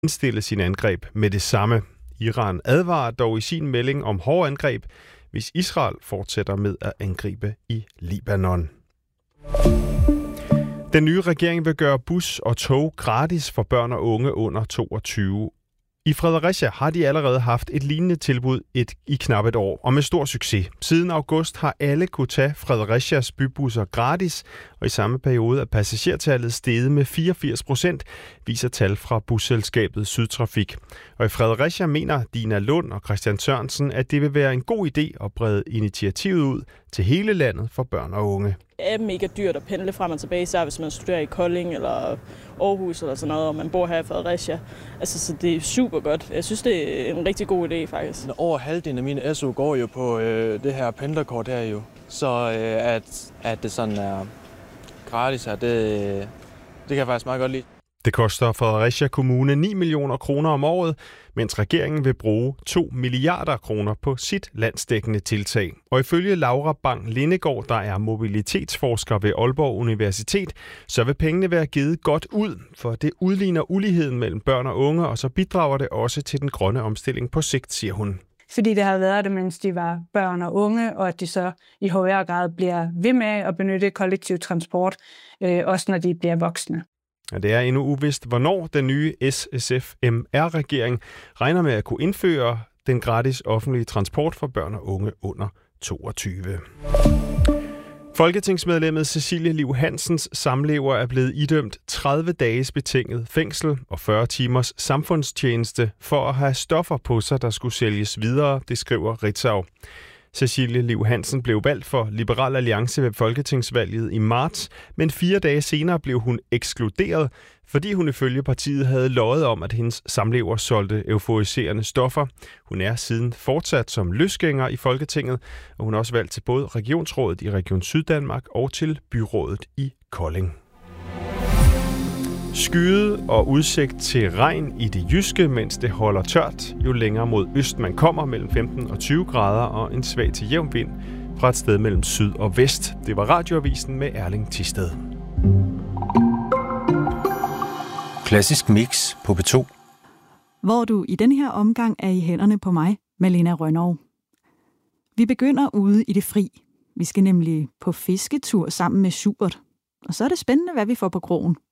indstille sine angreb med det samme. Iran advarer dog i sin melding om hårde angreb, hvis Israel fortsætter med at angribe i Libanon. Den nye regering vil gøre bus og tog gratis for børn og unge under 22. I Fredericia har de allerede haft et lignende tilbud i knap et år, og med stor succes. Siden august har alle kunne tage Fredericias bybusser gratis, og i samme periode er passagertallet steget med 84%, viser tal fra busselskabet Sydtrafik. Og i Fredericia mener Dina Lund og Christian Sørensen, at det vil være en god idé at brede initiativet ud til hele landet for børn og unge. Det er mega dyrt at pendle frem og tilbage, især hvis man studerer i Kolding eller Aarhus eller sådan noget, og man bor her i Fredericia. Altså, så det er super godt. Jeg synes, det er en rigtig god idé, faktisk. Over halvdelen af mine SU går jo på det her pendlerkort her jo. Så at det sådan er gratis her, det kan jeg faktisk meget godt lide. Det koster Fredericia Kommune 9 millioner kroner om året, mens regeringen vil bruge 2 milliarder kroner på sit landsdækkende tiltag. Og ifølge Laura Bang Lindegaard, der er mobilitetsforsker ved Aalborg Universitet, så vil pengene være givet godt ud, for det udligner uligheden mellem børn og unge, og så bidrager det også til den grønne omstilling på sigt, siger hun. Fordi det har været det, mens de var børn og unge, og at de så i højere grad bliver ved med at benytte kollektiv transport, også når de bliver voksne. Ja, det er endnu uvist, hvornår den nye SSF-MR-regering regner med at kunne indføre den gratis offentlige transport for børn og unge under 22. Folketingsmedlemmet Cecilie Liv Hansens samlever er blevet idømt 30 dages betinget fængsel og 40 timers samfundstjeneste for at have stoffer på sig, der skulle sælges videre, det skriver Ritzau. Cecilie Liv Hansen blev valgt for Liberal Alliance ved folketingsvalget i marts, men 4 dage senere blev hun ekskluderet, fordi hun ifølge partiet havde løjet om, at hendes samlever solgte euforiserende stoffer. Hun er siden fortsat som løsgænger i Folketinget, og hun er også valgt til både Regionsrådet i Region Syddanmark og til byrådet i Kolding. Skyet og udsigt til regn i det jyske, mens det holder tørt. Jo længere mod øst man kommer, mellem 15 og 20 grader, og en svag til jævn vind fra et sted mellem syd og vest. Det var Radioavisen med Erling Thisted. Klassisk mix på P2. Hvor du i den her omgang er i hænderne på mig, Malena Rønnow. Vi begynder ude i det fri. Vi skal nemlig på fisketur sammen med Schubert. Og så er det spændende, hvad vi får på krogen.